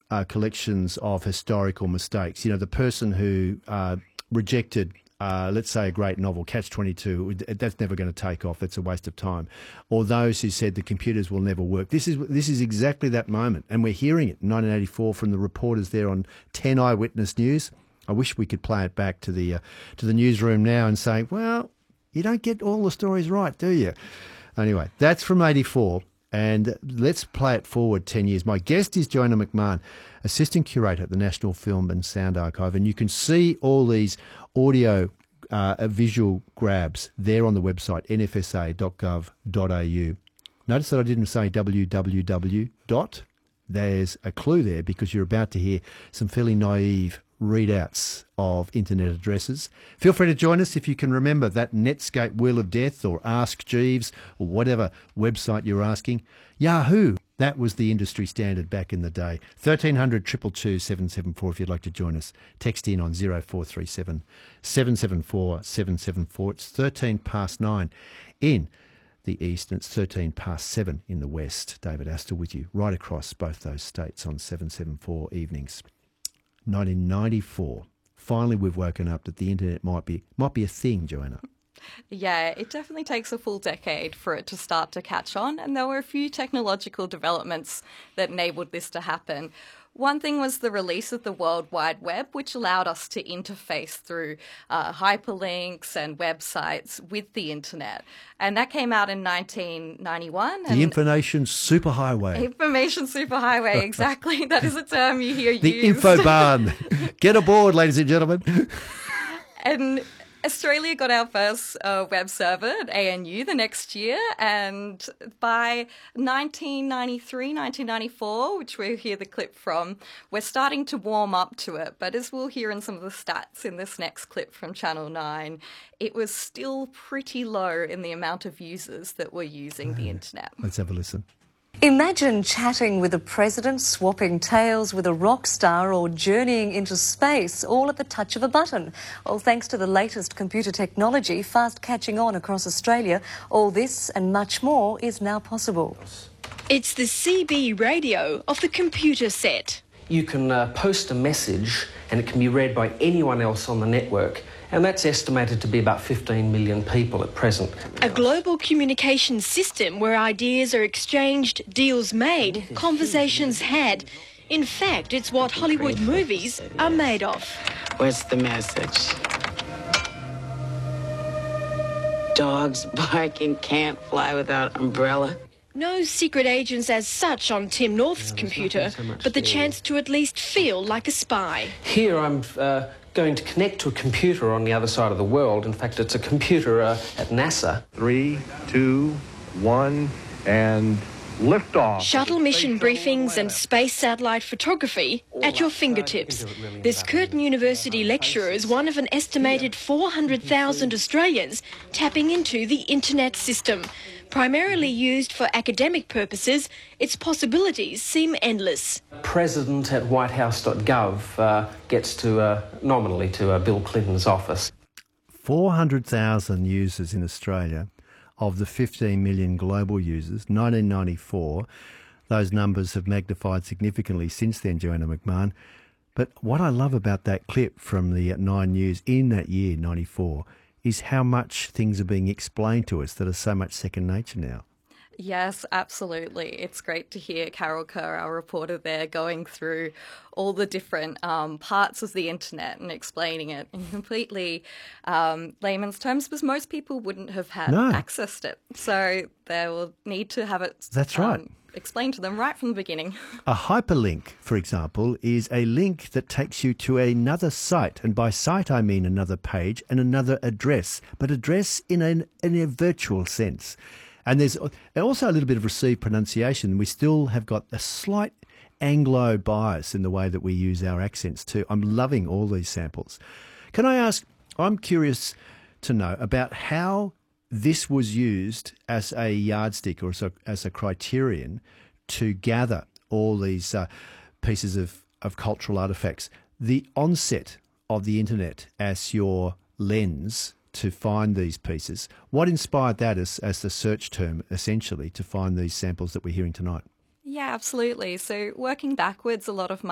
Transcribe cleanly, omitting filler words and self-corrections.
collections of historical mistakes. You know, the person who rejected, let's say, a great novel, Catch-22, that's never going to take off. It's a waste of time. Or those who said the computers will never work. This is exactly that moment, and we're hearing it in 1984 from the reporters there on 10 Eyewitness News. I wish we could play it back to the newsroom now and say, well, you don't get all the stories right, do you? Anyway, that's from 84. And let's play it forward 10 years. My guest is Joanna McMahon, Assistant Curator at the National Film and Sound Archive. And you can see all these audio visual grabs there on the website, nfsa.gov.au. Notice that I didn't say www. There's a clue there because you're about to hear some fairly naive readouts of internet addresses. Feel free to join us if you can remember that Netscape Wheel of Death or Ask Jeeves or whatever website you're asking. Yahoo! That was the industry standard back in the day. 1300 222 774 if you'd like to join us. Text in on 0437 774 774. It's 13 past 9 in the east and it's 13 past 7 in the west. David Astor with you right across both those states on 774 evenings. 1994. Finally, we've woken up that the internet might be a thing, Joanna. Yeah, it definitely takes a full decade for it to start to catch on, and there were a few technological developments that enabled this to happen. One thing was the release of the World Wide Web, which allowed us to interface through hyperlinks and websites with the internet. And that came out in 1991. The information superhighway. Information superhighway, exactly. That is a term you hear used. The Infobarn. Get aboard, ladies and gentlemen. And Australia got our first web server at ANU the next year, and by 1993, 1994, which we'll hear the clip from, we're starting to warm up to it. But as we'll hear in some of the stats in this next clip from Channel 9, it was still pretty low in the amount of users that were using the internet. Let's have a listen. Imagine chatting with a president, swapping tales with a rock star or journeying into space, all at the touch of a button. Well, thanks to the latest computer technology fast catching on across Australia, all this and much more is now possible. It's the CB radio of the computer set. You can post a message and it can be read by anyone else on the network. And that's estimated to be about 15 million people at present. A global communication system where ideas are exchanged, deals made, conversations had. In fact, it's what Hollywood movies are made of. What's the message? Dogs barking can't fly without umbrella. No secret agents as such on Tim North's computer, but the chance to at least feel like a spy. Here I'm going to connect to a computer on the other side of the world. In fact, it's a computer at NASA. 3, 2, 1, and liftoff. Shuttle mission briefings and space satellite photography at your fingertips. This Curtin University lecturer is one of an estimated 400,000 Australians tapping into the internet system. Primarily used for academic purposes, its possibilities seem endless. President at whitehouse.gov gets to nominally to Bill Clinton's office. 400,000 users in Australia of the 15 million global users, 1994. Those numbers have magnified significantly since then, Joanna McMahon. But what I love about that clip from the 9 News in that year, 94, is how much things are being explained to us that are so much second nature now. Yes, absolutely. It's great to hear Carol Kerr, our reporter there, going through all the different parts of the internet and explaining it in completely layman's terms, because most people wouldn't have had access to it. So they will need to have it explained to them right from the beginning. A hyperlink, for example, is a link that takes you to another site. And by site, I mean another page and another address, but address in a virtual sense. And there's also a little bit of received pronunciation. We still have got a slight Anglo bias in the way that we use our accents too. I'm loving all these samples. Can I ask, I'm curious to know about how this was used as a yardstick or as a criterion to gather all these pieces of cultural artefacts. The onset of the internet as your lens to find these pieces. What inspired that as the search term, essentially, to find these samples that we're hearing tonight? Yeah, absolutely. So working backwards, a lot of my